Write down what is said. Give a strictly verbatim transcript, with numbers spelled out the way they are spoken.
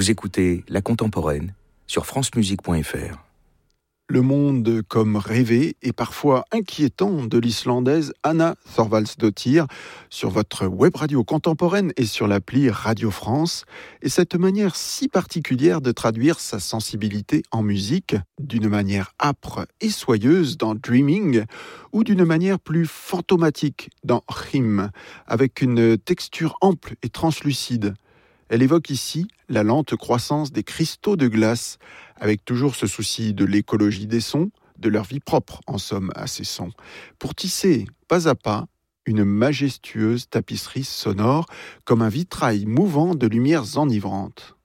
Vous écoutez La Contemporaine sur francemusique point f r. Le monde comme rêvé et parfois inquiétant de l'islandaise Anna Thorvaldsdottir sur votre web radio contemporaine et sur l'appli Radio France, et cette manière si particulière de traduire sa sensibilité en musique, d'une manière âpre et soyeuse dans Dreaming, ou d'une manière plus fantomatique dans Hymn, avec une texture ample et translucide. Elle évoque ici la lente croissance des cristaux de glace, avec toujours ce souci de l'écologie des sons, de leur vie propre, en somme, à ces sons, pour tisser, pas à pas, une majestueuse tapisserie sonore, comme un vitrail mouvant de lumières enivrantes.